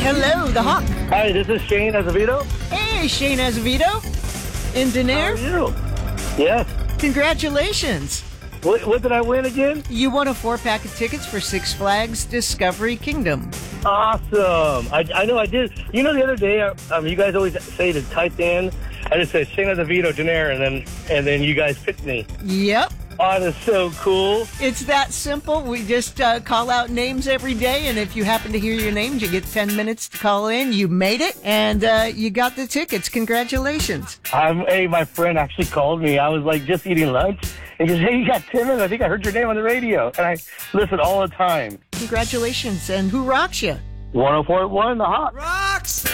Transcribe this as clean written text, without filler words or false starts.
Hello, the Hawk. Hi, this is Shane Azevedo. Hey, Shane Azevedo. In Denair. How are you? Yes. Congratulations. What did I win again? You won a 4-pack of tickets for Six Flags Discovery Kingdom. Awesome. I know I did. You know, the other day, you guys always say to type in, I just said Shane Azevedo, Denair, and then you guys picked me. Yep. Oh, that's so cool. It's that simple. We just call out names every day, and if you happen to hear your names, you get 10 minutes to call in. You made it, and you got the tickets. Congratulations. Hey, my friend actually called me. I was like just eating lunch. And he goes, hey, you got 10 minutes. I think I heard your name on the radio. And I listen all the time. Congratulations. And who rocks you? 104.1, The Hawk. Rocks!